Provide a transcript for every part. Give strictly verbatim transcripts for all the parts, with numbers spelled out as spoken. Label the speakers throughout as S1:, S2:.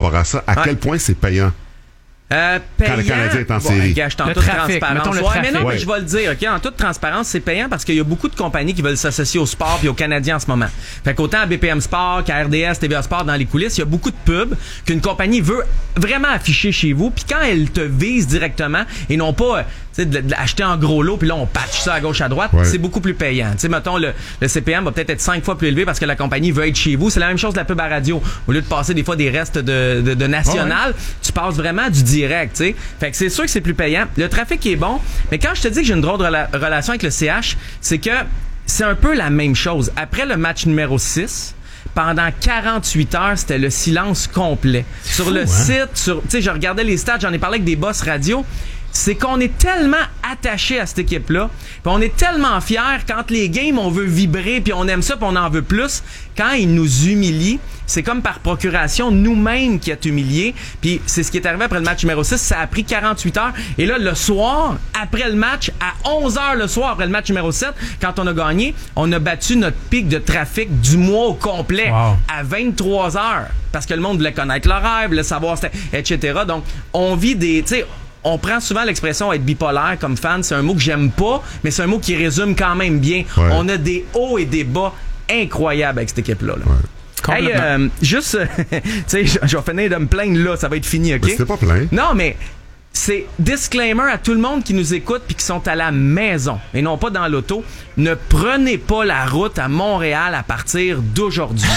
S1: rapport à ça. À
S2: ouais.
S1: quel point c'est payant?
S2: Euh, payant,
S1: quand le Canadien est en
S2: bon,
S1: série.
S2: Gage, en
S3: le
S2: toute
S3: trafic,
S2: transparence.
S3: le
S2: ouais,
S3: trafic.
S2: mais non,
S1: ouais.
S2: mais je vais le dire, ok, en toute transparence, c'est payant parce qu'il y a beaucoup de compagnies qui veulent s'associer au sport puis aux Canadiens en ce moment. Fait qu'autant à B P M Sport qu'à R D S, T V A Sport, dans les coulisses, il y a beaucoup de pubs qu'une compagnie veut vraiment afficher chez vous. Puis quand elle te vise directement et non pas, tu sais, de, de l'acheter en gros lot puis là on patch ça à gauche à droite,
S1: ouais.
S2: c'est beaucoup plus payant. Tu sais, mettons le, le C P M va peut-être être cinq fois plus élevé parce que la compagnie veut être chez vous. C'est la même chose de la pub à radio. Au lieu de passer des fois des restes de, de, de national, ouais. tu passes vraiment du direct. Tu sais. Fait que c'est sûr que c'est plus payant. Le trafic est bon, mais quand je te dis que j'ai une drôle de rela- relation avec le C H, c'est que c'est un peu la même chose. Après le match numéro six, pendant quarante-huit heures, c'était le silence complet. C'est sur fou, le hein? site, sur, tu sais, je regardais les stats, j'en ai parlé avec des boss radio. C'est qu'on est tellement attaché à cette équipe-là, puis on est tellement fiers quand les games, on veut vibrer, puis on aime ça, puis on en veut plus. Quand ils nous humilient, c'est comme par procuration nous-mêmes qui est humiliés. Puis c'est ce qui est arrivé après le match numéro six. Ça a pris quarante-huit heures. Et là, le soir, après le match, à onze heures le soir, après le match numéro sept, quand on a gagné, on a battu notre pic de trafic du mois au complet wow. à vingt-trois heures. Parce que le monde voulait connaître l'horaire, voulait savoir, et cetera. Donc, on vit des... tu sais, on prend souvent l'expression être bipolaire comme fan. C'est un mot que j'aime pas, mais c'est un mot qui résume quand même bien. Ouais. On a des hauts et des bas incroyables avec cette équipe-là. Là. Ouais. Hey, euh, juste, tu sais, je vais finir de me plaindre là, ça va être fini, OK?
S1: Mais c'était pas plein.
S2: Non, mais c'est disclaimer à tout le monde qui nous écoute puis qui sont à la maison et non pas dans l'auto. Ne prenez pas la route à Montréal à partir d'aujourd'hui.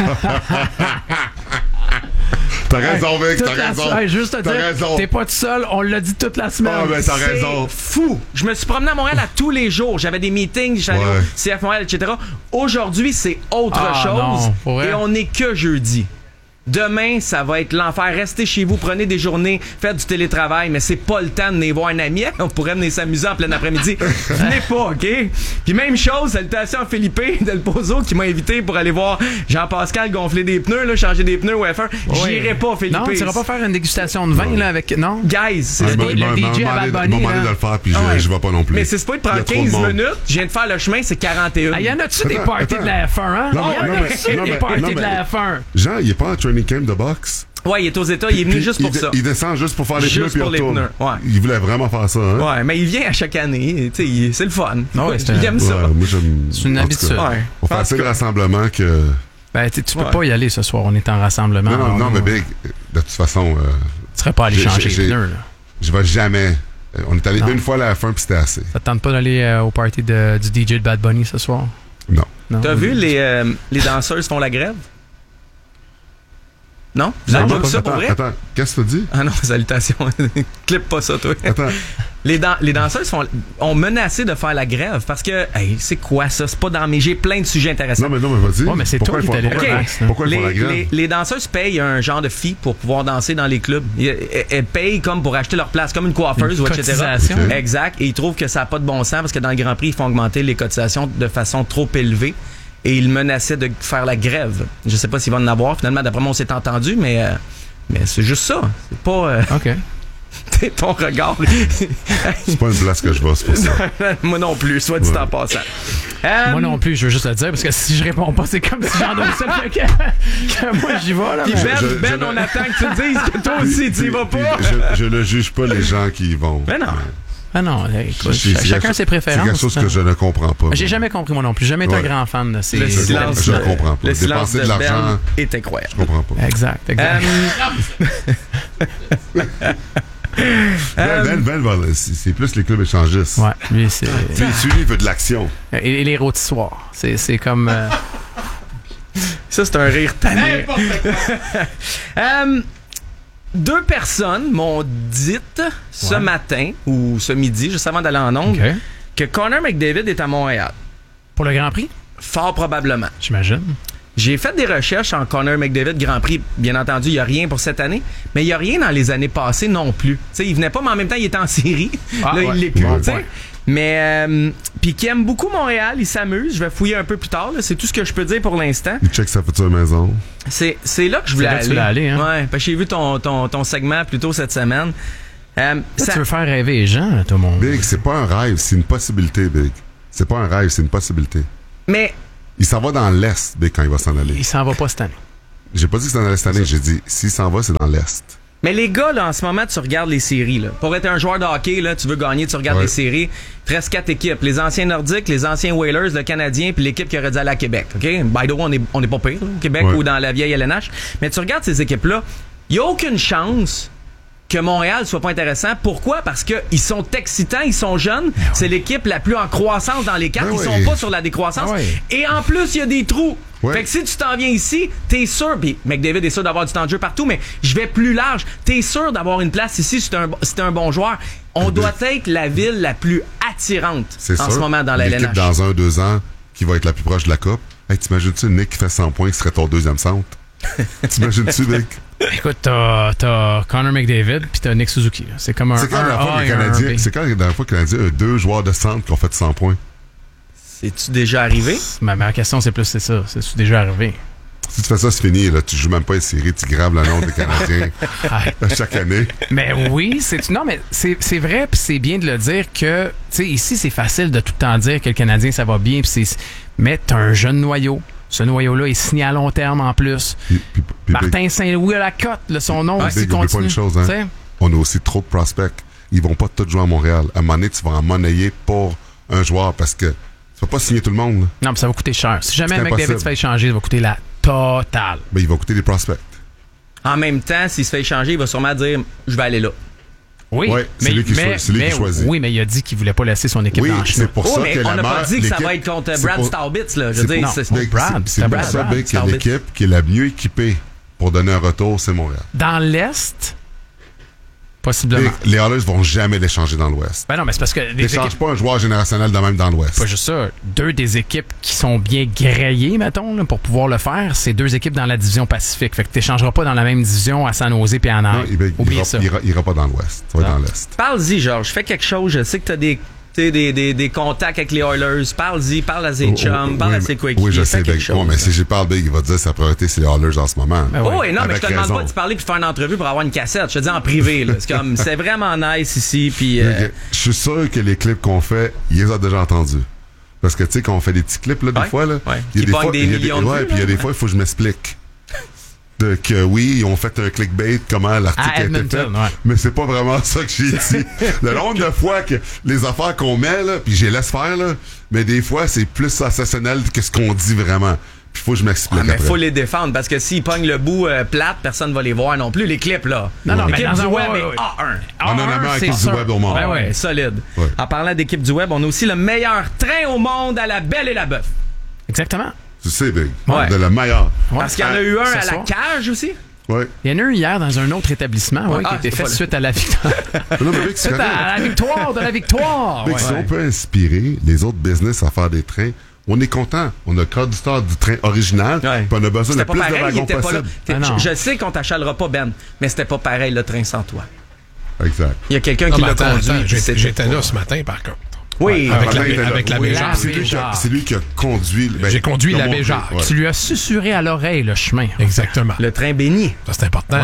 S1: T'as raison, mec, t'as raison.
S3: Hey, juste à
S1: t'as
S3: dire,
S1: raison.
S3: T'es pas tout seul, on l'a dit toute la semaine.
S1: Ah, ben, t'as raison.
S2: C'est fou. Je me suis promené à Montréal à tous les jours. J'avais des meetings, j'allais ouais. au C F Montréal, et cetera. Aujourd'hui, c'est autre ah, chose. Non, et on n'est que jeudi. Demain, ça va être l'enfer. Restez chez vous, prenez des journées, faites du télétravail, mais c'est pas le temps de venir voir un ami. On pourrait venir s'amuser en plein après-midi. Venez pas, OK? Puis même chose, salutations à Philippe Del Pozo qui m'a invité pour aller voir Jean-Pascal gonfler des pneus, là, changer des pneus au F un. Oui. J'irai pas, Philippe.
S3: Non, tu iras pas faire une dégustation de vin, là, avec... Non?
S2: Guys, c'est
S1: ah,
S2: pas...
S1: Le D J à Bad Bunny, ils m'ont demandé de le faire, puis je, ouais. je vais pas non plus.
S2: Mais c'est pas de prendre quinze minutes. Je viens de faire le chemin, c'est quarante et un.
S3: Ah, y en a-tu des parties de la F un, hein?
S1: Non,
S3: y en a-tu des parties de la F un?
S1: Jean, il est pas en training camp de boxe?
S2: Ouais, il est aux États, il est venu
S1: puis,
S2: juste pour
S1: il
S2: ça.
S1: Il descend juste pour faire les
S2: juste
S1: pneus puis
S2: pour
S1: il retourne.
S2: Les pneus, ouais.
S1: Il voulait vraiment faire ça, hein?
S2: Ouais, mais il vient à chaque année, tu sais, c'est le fun.
S3: Ouais,
S2: il aime ça.
S1: Ouais, moi, j'aime...
S3: C'est une habitude.
S1: Ouais. On fait assez de rassemblement que...
S3: Ben, tu peux
S2: ouais.
S3: pas y aller ce soir, on est en rassemblement.
S1: Non, non, non, mais Big, de toute façon... Euh,
S3: tu serais pas allé changer les pneus, là.
S1: Je vais jamais... On est allé non. une fois à la F un puis c'était assez.
S3: Ça te tente pas d'aller euh, au party de, du D J de Bad Bunny ce soir?
S1: Non.
S2: non. T'as vu, les, euh, les danseuses font la grève? Non? Vous avez pas vu ça pour vrai?
S1: Attends, qu'est-ce que tu dis?
S2: Ah non, salutations. Clippe pas ça, toi.
S1: Attends.
S2: Les, dan- les danseuses font, ont menacé de faire la grève parce que, hey, c'est quoi ça? C'est pas dans mes... J'ai plein de sujets intéressants.
S1: Non, mais non, mais vas-y.
S3: Ouais, mais c'est toi qui t'es allé
S1: pourquoi,
S2: okay.
S1: pourquoi ils font
S2: les,
S1: la grève?
S2: Les, les danseuses payent un genre de fee pour pouvoir danser dans les clubs. Elles, elles payent comme pour acheter leur place, comme une coiffeuse,
S3: une
S2: ou et cetera.
S3: Okay.
S2: Exact. Et ils trouvent que ça n'a pas de bon sens parce que dans le Grand Prix, ils font augmenter les cotisations de façon trop élevée. Et ils menaçaient de faire la grève. Je sais pas s'ils vont en avoir. Finalement, d'après moi, on s'est entendu, mais... Euh, Mais c'est juste ça. C'est pas... Euh,
S3: OK.
S2: ton regard.
S1: C'est pas une place que je vais, c'est pour ça.
S2: Moi non plus, soit dit ouais. en passant. Um,
S3: moi non plus, je veux juste le dire, parce que si je réponds pas, c'est comme si j'en donne ça que, que moi j'y vais. Là,
S2: puis Ben,
S1: je,
S2: Ben je, on je, attend que tu te dises que toi aussi tu y vas pas.
S1: Je, je ne juge pas les gens qui y vont.
S2: Mais non.
S3: Ah non, écoute,
S1: c'est, c'est
S3: chacun ses préférences.
S1: C'est quelque chose que je ne comprends pas.
S3: J'ai jamais compris moi non plus. J'ai jamais été ouais. un grand fan de ces...
S2: Le silence,
S1: je ne comprends pas.
S2: Le silence
S1: Dépenser
S2: de,
S1: de l'argent
S2: Ben est incroyable.
S1: Je comprends pas.
S3: Exact, exact.
S2: Um,
S1: Ben, ben, ben, ben, c'est plus les clubs échangistes.
S3: Ouais, lui, c'est...
S1: Puis celui, il veut de l'action.
S3: Et, et les rôtissoirs. C'est, c'est comme... Euh...
S2: Ça, c'est un rire tanné. um, Deux personnes m'ont dit ce ouais. matin, ou ce midi, juste avant d'aller en ondes, okay. que Connor McDavid est à Montréal.
S3: Pour le Grand Prix?
S2: Fort probablement.
S3: J'imagine.
S2: J'ai fait des recherches en Connor McDavid Grand Prix. Bien entendu, il n'y a rien pour cette année, mais il n'y a rien dans les années passées non plus. T'sais, il venait pas, mais en même temps, il était en série.
S3: Ah,
S2: là,
S3: ouais.
S2: il l'est plus.
S1: Ouais,
S2: ouais. Mais, euh, puis qui aime beaucoup Montréal, il s'amuse. Je vais fouiller un peu plus tard. Là. C'est tout ce que je peux dire pour l'instant.
S1: Il check sa future maison.
S2: C'est, c'est là que je voulais aller.
S3: C'est là que tu voulais aller, hein?
S2: Ouais, parce que j'ai vu ton, ton, ton segment plus tôt cette semaine. Euh,
S3: ça... Tu veux faire rêver les gens, tout le monde.
S1: Big, c'est pas un rêve, c'est une possibilité, Big. C'est pas un rêve, c'est une possibilité.
S2: Mais...
S1: Il s'en va dans l'Est, Big, quand il va s'en aller.
S3: Il s'en va pas cette année.
S1: J'ai pas dit que c'était dans l'Est cette année. J'ai dit, s'il s'en va, c'est dans l'Est.
S2: Mais les gars, là, en ce moment, tu regardes les séries. Là. Pour être un joueur de hockey, là, tu veux gagner, tu regardes
S1: ouais.
S2: les séries. Il te reste quatre équipes. Les anciens Nordiques, les anciens Whalers, le Canadien, puis l'équipe qui aurait dû aller à Québec. OK? By the way, on est, on est pas pire, là, au Québec
S1: ouais.
S2: ou dans la vieille L N H. Mais tu regardes ces équipes-là, il n'y a aucune chance que Montréal soit pas intéressant. Pourquoi? Parce que ils sont excitants, ils sont jeunes. Ouais. C'est l'équipe la plus en croissance dans les quatre. Ben ils ouais. sont pas sur la décroissance. Ouais. Et en plus, il y a des trous. Ouais. Fait que si tu t'en viens ici, t'es sûr, pis McDavid est sûr d'avoir du temps de jeu partout, mais je vais plus large. T'es sûr d'avoir une place ici si t'es un, si t'es un bon joueur. On doit être la ville la plus attirante
S1: c'est
S2: en
S1: sûr.
S2: ce moment dans la L N H.
S1: L'équipe dans un, deux ans qui va être la plus proche de la Coupe. Hey, t'imagines-tu Nick qui fait cent points qui serait ton deuxième centre? T'imagines-tu, Nick?
S3: Écoute, t'as, t'as Connor McDavid puis t'as Nick Suzuki. C'est comme un.
S1: C'est quand la dernière fois que le Canadien, c'est quand la dernière fois que le Canadien a deux joueurs de centre qui ont fait cent points?
S2: C'est-tu déjà arrivé?
S3: Ma, ma question, c'est plus c'est ça. C'est-tu déjà arrivé?
S1: Si tu fais ça, c'est fini. Là. Tu joues même pas une série, tu graves le nom des Canadiens chaque année.
S3: Mais oui, c'est non, mais c'est, c'est vrai, puis c'est bien de le dire que, tu sais, ici, c'est facile de tout le temps dire que le Canadien, ça va bien, puis c'est, mais t'as un jeune noyau. Ce noyau-là est signé à long terme en plus. Puis, puis, puis, Martin Saint-Louis à la cote, là, son nom
S1: ah,
S3: aussi
S1: Big,
S3: continue.
S1: pas une chose, hein? On a aussi trop de prospects. Ils vont pas tous jouer à Montréal. À un moment donné, tu vas en monnayer pour un joueur parce que tu vas pas signer tout le monde. Là.
S3: Non, mais ça va coûter cher. Si jamais McDavid se fait échanger, ça va coûter la totale.
S1: Mais il va coûter des prospects.
S2: En même temps, s'il se fait échanger, il va sûrement dire « Je vais aller là ».
S1: Oui, ouais, c'est
S3: mais,
S1: lui qui,
S3: mais,
S1: cho- c'est lui
S3: mais,
S1: qui choisit.
S3: Oui, mais il a dit qu'il voulait pas laisser son équipe
S1: oui,
S3: dans le
S1: c'est pour
S2: oh,
S1: ça
S2: mais
S1: que
S2: on
S1: la
S2: n'a pas dit que ça va être contre Brad
S1: pour...
S2: Staubitz. Là. Je veux dire,
S1: non,
S2: c'est,
S1: c'est,
S3: Brad,
S1: c'est, c'est
S3: Brad,
S1: pour ça
S3: Brad,
S1: que l'équipe qui est la mieux équipée pour donner un retour, c'est Montréal.
S3: Dans l'Est, possiblement.
S1: Les, les Oilers vont jamais l'échanger dans l'Ouest.
S3: Ben non, mais c'est parce que les
S1: n'échanges
S3: équipes...
S1: pas un joueur générationnel de même dans l'Ouest.
S3: Pas juste ça. Deux des équipes qui sont bien grillées, mettons, là, pour pouvoir le faire, c'est deux équipes dans la division Pacifique. Fait que t'échangeras pas dans la même division à San Jose et à Anaheim. Oubliez ça.
S1: Il ira, il ira pas dans l'Ouest. Tu vas être dans l'Est.
S2: Parle-y, Georges. Fais quelque chose. Je sais que t'as des... Des, des, des contacts avec les Oilers, parle-y, parle à ses chums, parle
S1: oui,
S2: à ses coéquipiers.
S1: Oui, je sais, Big. Oh, mais si j'y parle, Big, il va te dire que sa priorité, c'est les Oilers en ce moment.
S2: Ben oui. Oh, et non,
S1: avec
S2: mais je te demande
S1: raison.
S2: pas de parler puis faire une entrevue pour avoir une cassette. Je te dis en privé, là. C'est comme, c'est vraiment nice ici, puis... Euh...
S1: Je suis sûr que les clips qu'on fait, ils les ont déjà entendus. Parce que, tu sais, quand on fait des petits clips, là, des
S2: ouais,
S1: fois, là,
S2: ouais.
S1: il y a des fois,
S2: des
S1: il y a
S2: millions
S1: des,
S2: de
S1: ouais,
S2: vues,
S1: puis il y a des fois, il faut que je m'explique. De, que oui, ils ont fait un clickbait, comment l'article a été fait. Ouais. Mais c'est pas vraiment ça que j'ai dit. Le nombre de fois que les affaires qu'on met, là, puis je les laisse faire, là, mais des fois, c'est plus sensationnel que ce qu'on dit vraiment. Puis faut que je m'explique.
S2: Ah, mais
S1: après.
S2: faut les défendre, parce que s'ils pognent le bout euh, plate, personne va les voir non plus, les clips, là.
S3: Non, non,
S2: l'équipe
S3: mais dans
S2: du
S3: un
S2: web
S3: ouais,
S2: est
S3: ouais.
S2: A un.
S1: On en a un équipe du web au monde.
S2: Ben ouais, solide.
S1: Ouais.
S2: En parlant d'équipe du web, on a aussi le meilleur train au monde à la Belle et la Bœuf.
S3: Exactement.
S1: Tu sais, Big.
S2: Ouais.
S1: De le meilleur.
S2: Ouais. Parce qu'il y en a eu un
S3: Ce
S2: à la
S3: soir.
S2: cage aussi.
S1: Ouais.
S3: Il y en a eu hier dans un autre établissement ouais,
S2: ouais.
S3: qui a
S2: Ah,
S3: été fait
S2: pas
S3: suite à la victoire.
S1: Non, mais Big, c'est
S3: suite à la victoire de la victoire.
S1: Big,
S3: Ouais.
S1: si on peut inspirer les autres business à faire des trains, on est content. On a le conducteur du train original,
S2: ouais.
S1: puis on a besoin
S2: C'était
S1: de
S2: pas
S1: plus
S2: pareil,
S1: de wagons
S2: il était pas là.
S1: possible.
S3: Ah,
S2: je, je sais qu'on t'achalera pas, Ben, mais c'était pas pareil le train sans toi.
S1: Exact.
S2: Il y a quelqu'un
S4: Non,
S2: qui
S4: mais
S2: l'a
S4: attends,
S2: conduit.
S4: attends, j'étais,
S2: c'était
S4: j'étais
S2: pas-
S4: là ce matin, par contre.
S2: Oui,
S4: Avec la,
S1: Martin était là.
S4: avec la
S3: Oui,
S4: Béjar.
S1: C'est lui, qui a, c'est lui qui a conduit. Ben,
S4: J'ai conduit
S1: qui a
S4: la
S1: montré,
S4: Béjar.
S1: ouais.
S3: Tu lui as susurré à l'oreille le chemin.
S4: Exactement.
S2: le train béni.
S4: Ça, c'est important.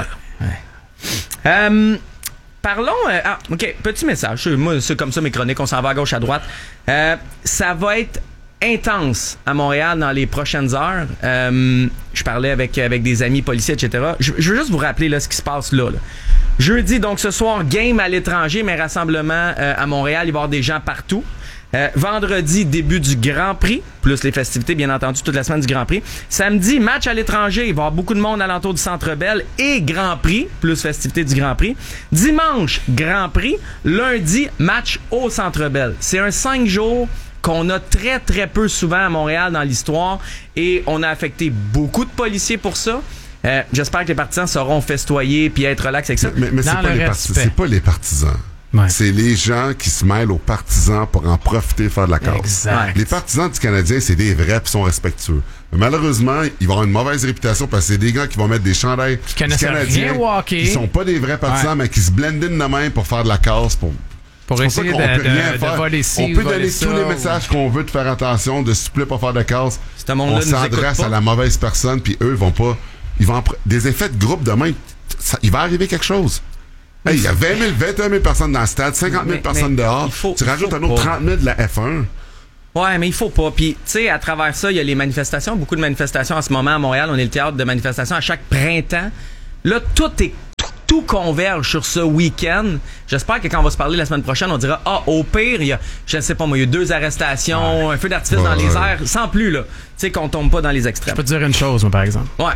S2: Euh, parlons. euh, ah, OK. Petit message. Moi, c'est comme ça mes chroniques. On s'en va à gauche, à droite. Euh, ça va être intense à Montréal dans les prochaines heures. Euh, je parlais avec, avec des amis policiers, et cetera. Je, je veux juste vous rappeler là, ce qui se passe là, là. Jeudi, donc ce soir, game à l'étranger, mais rassemblement euh, à Montréal. Il va y avoir des gens partout. Euh, vendredi, début du Grand Prix, plus les festivités, bien entendu, toute la semaine du Grand Prix. Samedi, match à l'étranger. Il va y avoir beaucoup de monde alentour du Centre Bell et Grand Prix, plus festivités du Grand Prix. Dimanche, Grand Prix. Lundi, match au Centre Bell. C'est un cinq jours qu'on a très, très peu souvent à Montréal dans l'histoire et on a affecté beaucoup de policiers pour ça. Euh, j'espère que les partisans sauront festoyer puis être relax avec ça.
S1: Mais, mais c'est,
S3: Dans
S1: pas
S3: le
S1: les
S3: respect.
S1: parti- c'est pas les partisans.
S3: Ouais.
S1: C'est les gens qui se mêlent aux partisans pour en profiter, faire de la cause.
S3: Exact.
S1: Les partisans du Canadien, c'est des vrais et sont respectueux. Mais malheureusement, ils vont avoir une mauvaise réputation parce que c'est des gars qui vont mettre des chandails
S3: Qui
S1: du
S3: connaissent
S1: Canadien
S3: rien au hockey.
S1: qui sont pas des vrais partisans,
S3: Ouais.
S1: mais qui se blendent in de même pour faire de la cause. Pour,
S3: Pour
S1: c'est pour ça
S3: essayer
S1: qu'on
S3: de,
S1: peut rien
S3: de,
S1: faire.
S3: de voler ci,
S1: On peut
S3: voler
S1: donner
S3: ça,
S1: tous les
S3: ou-
S1: messages qu'on veut de faire attention, de s'il vous plaît pas faire de cause.
S2: Ce monde-là
S1: On
S2: nous écoute
S1: s'adresse
S2: pas.
S1: à la mauvaise personne, puis eux vont pas. Ils vont en pr- des effets de groupe demain. Ça, il va arriver quelque chose. Hey, il y a vingt mille, vingt et un mille personnes dans le stade, cinquante mille
S2: Mais-
S1: personnes
S2: mais
S1: dehors.
S2: il faut-
S1: tu
S2: il
S1: rajoutes
S2: faut
S1: un autre
S2: pas.
S1: trente mille de la F un.
S2: Ouais, mais il faut pas. Puis, tu sais, à travers ça, il y a les manifestations, beaucoup de manifestations en ce moment à Montréal. On est le théâtre de manifestations à chaque printemps. Là, tout est tout, tout converge sur ce week-end. J'espère que quand on va se parler la semaine prochaine, on dira ah, au pire, il y a, je ne sais pas moi, il y a deux arrestations, ouais. un feu d'artifice ouais, dans les airs, sans plus là. Tu sais qu'on tombe pas dans les extrêmes.
S3: Je peux te dire une chose, moi, par exemple.
S2: Ouais.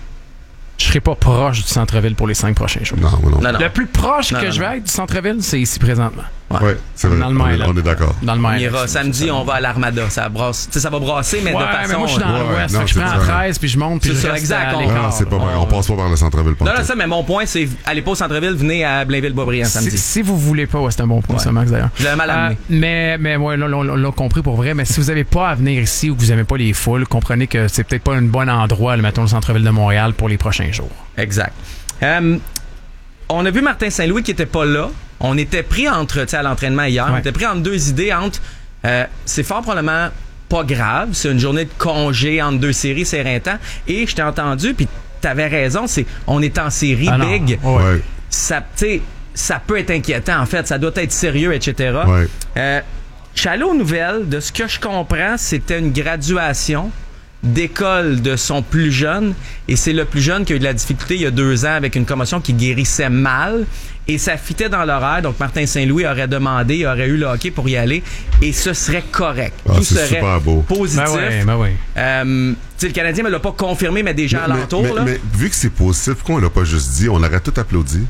S3: Je serai pas proche du centre-ville pour les cinq prochains jours.
S1: Non, non. non,
S3: non. Le plus proche
S2: non,
S3: que
S2: non,
S3: je vais être du centre-ville, c'est ici présentement.
S1: Ouais, ouais c'est vrai.
S3: Dans le
S1: on,
S3: mail,
S1: est, on est d'accord.
S3: Dans le mail.
S2: On ira samedi, on va à l'Armada. Ça brasse. Tu sais, ça va brasser, mais
S3: ouais,
S2: de façon.
S3: Mais moi, je suis dans
S1: ouais,
S3: l'ouest.
S1: non,
S3: Je prends la treize, puis je monte, puis je
S2: ça,
S3: reste
S2: exact,
S3: à
S2: on-
S3: l'écart.
S1: Non, c'est pas vrai.
S3: On-
S1: On passe pas par le centre-ville.
S2: Non, non, ça, mais mon point, c'est allez pas au centre-ville, venez à Blainville-Boisbriand samedi.
S3: Si, si vous voulez pas, ouais, c'est un bon point,
S2: Ouais.
S3: ça, Max, d'ailleurs.
S2: Je l'ai mal amené.
S3: Euh, mais, mais, ouais, là, on l'a compris pour vrai. Mais si vous n'avez pas à venir ici ou que vous n'aimez pas les foules, comprenez que c'est peut-être pas un bon endroit, le mettons, le centre-ville de Montréal pour les prochains jours.
S2: Exact. Euh, on a vu Martin Saint-Louis qui était pas là. On était pris entre, tu sais, à l'entraînement hier,
S3: Ouais.
S2: on était pris entre deux idées entre, euh, c'est fort probablement pas grave, c'est une journée de congé entre deux séries, c'est éreintant. Et je t'ai entendu, puis t'avais raison, c'est, on est en série
S3: Ah non.
S2: big.
S3: Ouais.
S1: Ouais.
S2: Ça, tu sais, ça peut être inquiétant en fait, ça doit être sérieux, et cetera.
S1: Ouais.
S2: Euh, je suis allé aux nouvelles, de ce que je comprends, c'était une graduation d'école de son plus jeune, et c'est le plus jeune qui a eu de la difficulté il y a deux ans avec une commotion qui guérissait mal, et ça fitait dans l'horaire, donc Martin Saint-Louis aurait demandé, il aurait eu le hockey pour y aller, et ce serait correct.
S1: Ah,
S2: Tout
S1: c'est
S2: serait
S1: super beau.
S2: positif.
S3: Ben ouais, ben ouais.
S2: Euh, tu sais, le Canadien ne l'a pas confirmé, mais des gens
S1: mais,
S2: alentours,
S1: mais,
S2: là.
S1: mais vu que c'est positif, pourquoi on l'a pas juste dit? On aurait tout applaudi.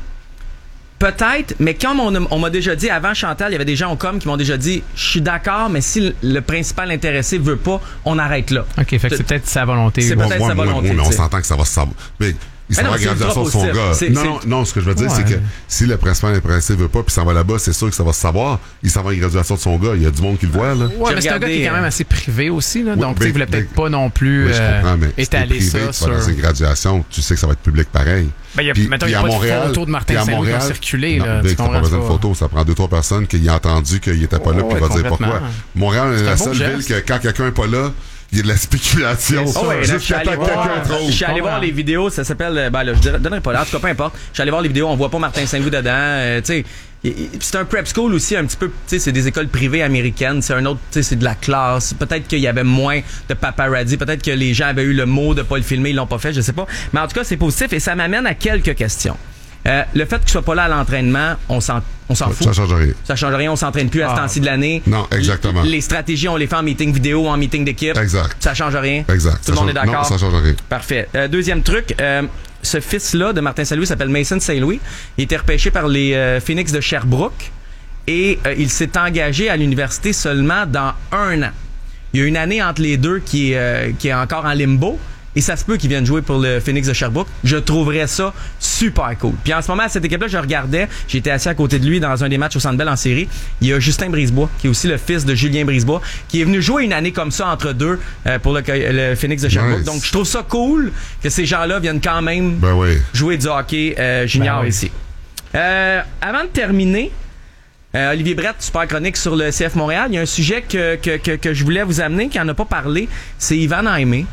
S2: Peut-être, mais comme on, a- on m'a déjà dit avant Chantal, il y avait des gens au com qui m'ont déjà dit je suis d'accord, mais si le, le principal intéressé veut pas, on arrête là.
S3: OK, fait que c'est peut-être sa volonté.
S2: C'est
S3: Bon,
S2: peut-être
S1: Moi,
S2: sa
S1: moi,
S2: volonté,
S1: moi, mais on
S2: tu sais.
S1: s'entend que ça va se savoir. Mais il s'en
S2: non,
S1: va à
S2: c'est ultra
S1: graduation de son
S2: positif.
S1: gars.
S2: C'est-
S1: Non,
S2: c'est-
S1: non, non, ce que je veux dire,
S3: Ouais.
S1: c'est que si le principal intéressé veut pas puis s'en va là-bas, c'est sûr que ça va se savoir. Il s'en va à la graduation de son gars. Il y a du monde qui le voit, là.
S3: Ouais,
S2: J'ai
S3: mais c'est un gars
S2: regardé,
S3: qui est quand même
S2: euh,
S3: assez privé aussi, là.
S1: Oui,
S3: donc, tu
S1: ben,
S3: sais, il voulait peut-être
S1: ben,
S3: pas non plus
S1: Oui, je
S3: euh,
S1: comprends, mais si t'es
S3: étaler
S1: privé,
S3: ça
S1: tu vas
S3: sur.
S1: dans une graduation, tu sais que ça va être public pareil.
S3: Ben, il y a,
S1: Puis-
S3: mettons, il
S1: puis
S3: y a
S1: à
S3: pas
S1: Montréal,
S3: de photo de Martin
S1: puis à
S3: Saint-Louis qui va
S1: Montréal,
S3: circuler.
S1: non,
S3: là,
S1: Vic,
S3: tu
S1: t'as
S3: comprends
S1: pas besoin de
S3: ça?
S1: photos, ça prend deux, trois personnes qui ont entendu qu'il était pas là,
S3: Oh,
S1: puis il
S3: ouais,
S1: va dire pourquoi.
S3: complètement.
S1: Montréal est
S3: C'est
S1: la
S3: un beau
S1: seule ville
S3: geste.
S1: que quand quelqu'un est pas là, il y a de la spéculation.
S2: Oh ouais, là, je suis
S1: Jusqu'à
S2: allé
S1: temps que
S2: voir,
S1: quelqu'un trouve.
S2: je suis allé voir les vidéos, ça s'appelle, euh, ben là, je dirais- donnerai pas là, en tout cas, peu importe. Je suis allé voir les vidéos, on voit pas Martin Saint-Louis dedans, euh, tu sais. y- y- C'est un prep school aussi, un petit peu, tu sais, c'est des écoles privées américaines, c'est un autre, tu sais, c'est de la classe. Peut-être qu'il y avait moins de paparazzi, peut-être que les gens avaient eu le mot de pas le filmer, ils l'ont pas fait, je sais pas. Mais en tout cas, c'est positif et ça m'amène à quelques questions. Euh, le fait qu'il soit pas là à l'entraînement, on s'en, on s'en fout.
S1: Ça change rien.
S2: Ça change rien, on s'entraîne plus à ce
S3: Ah.
S2: temps-ci de l'année.
S1: Non, exactement.
S2: Les stratégies, on les fait en meeting vidéo ou en meeting d'équipe.
S1: Exact.
S2: Ça change rien.
S1: Exact.
S2: Tout le
S1: Ça
S2: monde est
S1: change-
S2: d'accord.
S1: Non, ça change rien.
S2: Parfait. Euh, deuxième truc, euh, ce fils-là de Martin Saint-Louis s'appelle Mason Saint-Louis. Il était repêché par les euh, Phoenix de Sherbrooke et euh, il s'est engagé à l'université seulement dans un an. Il y a une année entre les deux qui est, euh, qui est encore en limbo. Et ça se peut qu'ils viennent jouer pour le Phoenix de Sherbrooke. Je trouverais ça super cool. Puis en ce moment, à cette équipe-là, je regardais. J'étais assis à côté de lui dans un des matchs au Centre Bell en série. Il y a Justin Brisebois, qui est aussi le fils de Julien Brisebois, qui est venu jouer une année comme ça entre deux euh, pour le, le Phoenix de Sherbrooke.
S1: Nice.
S2: Donc, je trouve ça cool que ces gens-là viennent quand même
S1: Ben oui.
S2: jouer du hockey euh, junior
S3: Ben oui.
S2: ici. Euh, avant de terminer, euh, Olivier Brett, super chronique sur le C F Montréal, il y a un sujet que, que, que, que je voulais vous amener, qui n'en a pas parlé, c'est Ivan Aimé.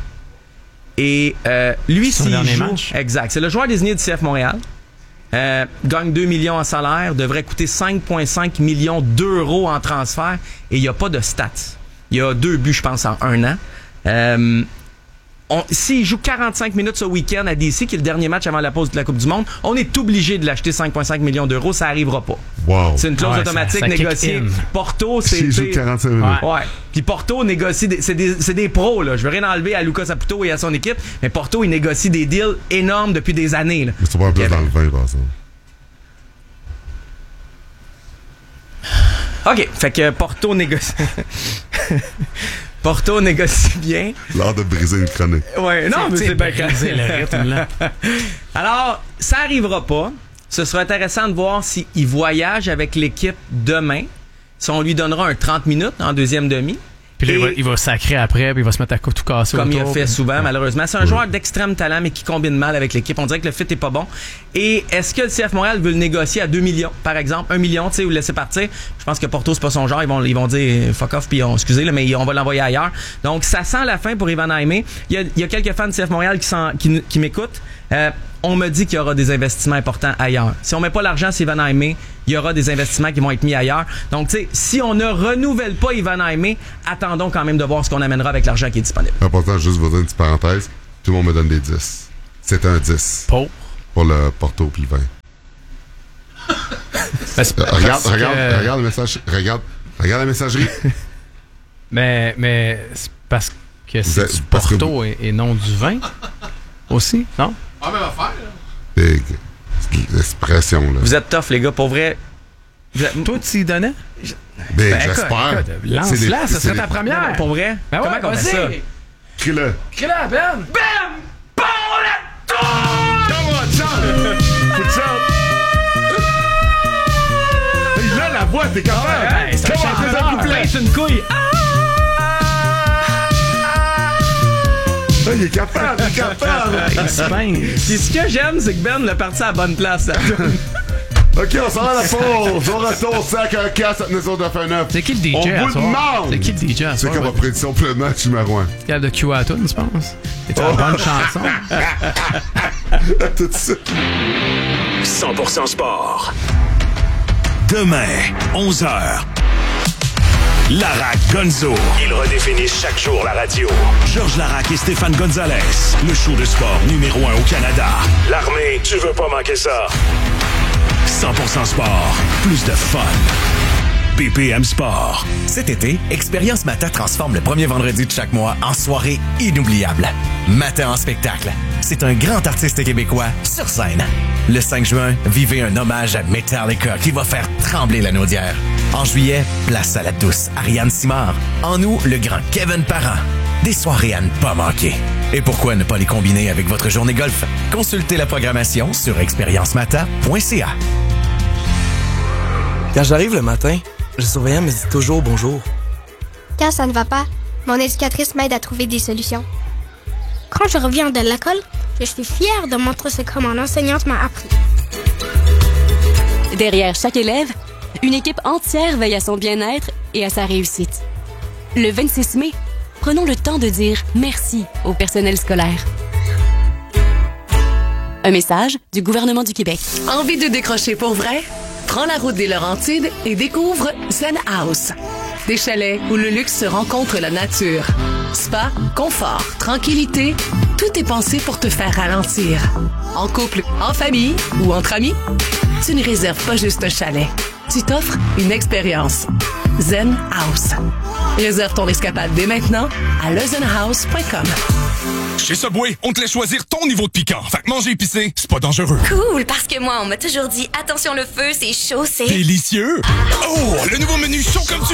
S2: Et euh, lui,
S3: Son
S2: s'il
S3: dernier
S2: joue...
S3: match.
S2: Exact. C'est le joueur désigné du C F Montréal. Euh, gagne deux millions en salaire, devrait coûter cinq virgule cinq millions d'euros en transfert et il n'y a pas de stats. Il y a deux buts, je pense, en un an. Euh, on- S'il joue quarante-cinq minutes ce week-end à D C, qui est le dernier match avant la pause de la Coupe du Monde, on est obligé de l'acheter cinq virgule cinq millions d'euros. Ça n'arrivera pas.
S1: Wow.
S2: C'est une clause
S3: Ouais,
S2: automatique
S3: ça- ça kick
S2: négociée.
S3: in.
S2: Porto, c'est...
S1: S'il joue quarante-cinq minutes.
S3: Ouais.
S2: Ouais. Puis Porto négocie, des, c'est, des, c'est des pros, là. Je veux rien enlever à Lucas Saputo et à son équipe, mais Porto, il négocie des deals énormes depuis des années, là.
S1: Mais c'est pas un plus
S2: Kevin.
S1: dans le vin, par exemple.
S2: OK. Fait que Porto négocie. Porto négocie bien.
S1: L'art de briser une chronique.
S2: Ouais, non, mais
S3: Tu sais,
S2: c'est bien
S3: briser le rythme, là.
S2: Alors, ça arrivera pas. Ce sera intéressant de voir s'il voyage avec l'équipe demain. Si on lui donnera un trente minutes en deuxième demi.
S3: Puis là,
S2: Et-
S3: il, va, il va sacrer après, puis il va se mettre à tout casser
S2: Comme il a
S3: autour,
S2: fait
S3: puis-
S2: souvent, malheureusement. C'est un joueur d'extrême talent, mais qui combine mal avec l'équipe. On dirait que le fit est pas bon. Et est-ce que le C F Montréal veut le négocier à deux millions, par exemple? un million, tu sais, ou le laisser partir? Je pense que Porto, c'est pas son genre. Ils vont, ils vont dire fuck off, puis on, excusez, là, mais on va l'envoyer ailleurs. Donc, ça sent la fin pour Ivan Aimé. Il y a, il y a quelques fans du C F Montréal qui, s'en- qui, qui m'écoutent. Euh, on me dit qu'il y aura des investissements importants ailleurs. Si on met pas l'argent sur Ivan Aimé, il y aura des investissements qui vont être mis ailleurs. Donc, tu sais, si on ne renouvelle pas Ivan Aimé, attendons quand même de voir ce qu'on amènera avec l'argent qui est disponible.
S1: Important, juste vous dire une petite parenthèse. Tout le monde me donne des dix. C'est un dix.
S3: Pour?
S1: Pour le Porto puis le vin.
S3: Ben,
S1: euh, regarde,
S3: que...
S1: regarde, regarde le message. Regarde, regarde la messagerie.
S3: mais, mais c'est parce que c'est
S1: êtes,
S3: du
S1: parce
S3: Porto
S1: que vous...
S3: et, et non du vin aussi, non?
S4: Ah, même affaire, là.
S1: Big. L'expression, là.
S2: Vous êtes tough, les gars, pour vrai. Êtes...
S3: Toi, tu y donnais?
S1: Big,
S3: ben,
S1: j'espère.
S3: Écoute, écoute, lance-la, ça serait ta première.
S2: Non, pour vrai?
S3: Ben ouais,
S2: comment on fait ça?
S1: Crie-le.
S3: Crie-le, Ben!
S2: Bam! Bon la tour!
S1: Come on, chante! Faut que chante! Il a la voix, t'es capable!
S3: Hey, ça
S2: Comment
S3: chante
S2: ça couplet? C'est une couille!
S1: Il est capable, il est capable!
S3: Il se pince.
S2: Puis ce que j'aime, c'est que Ben l'a parti à la bonne place. Ça.
S1: OK, on s'en va à la pause. On retourne cinq à quatre à maison de fin neuf.
S3: C'est qui le D J
S1: On
S3: à
S1: vous
S3: soir?
S1: demande!
S3: C'est qui le D J à
S1: C'est
S3: soir?
S1: comme ma prédiction pour le match numéro un.
S3: Quel de Q A tune, tu penses? C'est une bonne chanson.
S1: Tout de suite.
S5: cent pour cent sport. Demain, onze heures. Larac Gonzo. Ils redéfinissent chaque jour la radio. Georges Larac et Stéphane Gonzalez. Le show de sport numéro un au Canada. L'armée, tu veux pas manquer ça. cent pour cent sport. Plus de fun. B P M Sport.
S6: Cet été, Expérience Mata transforme le premier vendredi de chaque mois en soirée inoubliable. Mata en spectacle. C'est un grand artiste québécois sur scène. Le cinq juin, vivez un hommage à Metallica qui va faire trembler la naudière. En juillet, place à la douce Ariane Simard. En août, le grand Kevin Parent. Des soirées à ne pas manquer. Et pourquoi ne pas les combiner avec votre journée golf? Consultez la programmation sur expérience mata point c a.
S7: Quand j'arrive le matin, le surveillant me dit toujours bonjour.
S8: Quand ça ne va pas, mon éducatrice m'aide à trouver des solutions. Quand je reviens de l'école, je suis fière de montrer ce que mon enseignante m'a appris.
S9: Derrière chaque élève, une équipe entière veille à son bien-être et à sa réussite. Le vingt-six mai, prenons le temps de dire merci au personnel scolaire. Un message du gouvernement du Québec.
S10: Envie de décrocher pour vrai? Prends la route des Laurentides et découvre Zen House. Des chalets où le luxe se rencontre la nature. Spa, confort, tranquillité, tout est pensé pour te faire ralentir. En couple, en famille ou entre amis, tu ne réserves pas juste un chalet. Tu t'offres une expérience. Zen House. Réserve ton escapade dès maintenant à le zen house point com.
S11: Chez Subway, on te laisse choisir ton niveau de piquant. Fait que manger épicé, c'est pas dangereux.
S12: Cool, parce que moi, on m'a toujours dit, attention le feu, c'est chaud, c'est...
S11: Délicieux! Oh, le nouveau menu chaud comme tu